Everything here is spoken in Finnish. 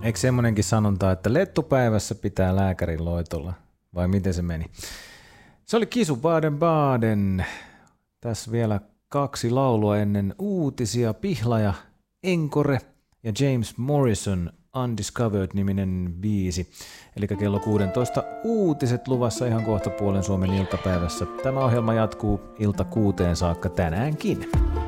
Eikö semmonenkin sanonta, että lettupäivässä pitää lääkärin loitolla? Vai miten se meni? Se oli Kisu Baden-Baden. Tässä vielä 2 laulua ennen uutisia. Pihlaja, Encore ja James Morrison Undiscovered-niminen biisi. Eli kello 16 uutiset luvassa ihan kohta puolen Suomen iltapäivässä. Tämä ohjelma jatkuu ilta 6 saakka tänäänkin.